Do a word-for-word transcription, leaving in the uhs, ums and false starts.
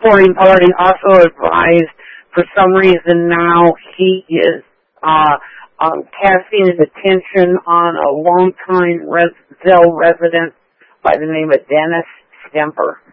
reporting party also advised for some reason now he is uh, um, casting his attention on a longtime res- Zell resident by the name of Dennis Stemper.